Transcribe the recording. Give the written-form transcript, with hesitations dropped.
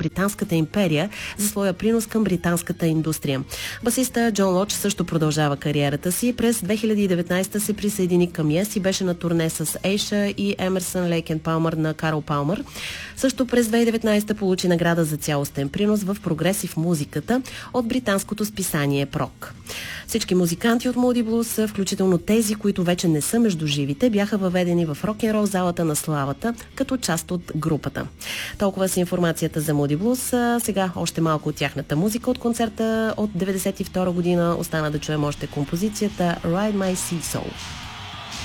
Британската империя за своя принос към британската индустрия. Басиста Джон Лодж също продължава кариерата си. През 2019 се присъедини към Yes и беше на турне с Ейша и Емерсън Лейк Палмър на Карл Палмър. Също през 2019 получи награда за цялостен принос в прогресив музиката от британското списание Прок. Всички музиканти от Moody Blues, включително тези, които вече не са между живите, бяха въведени в рок-н-рол залата на славата като част от групата. Толкова с информацията за Moody Blues. Сега още малко от тяхната музика от концерта от 1992 година. Остана да чуем още композицията Ride My Sea Soul.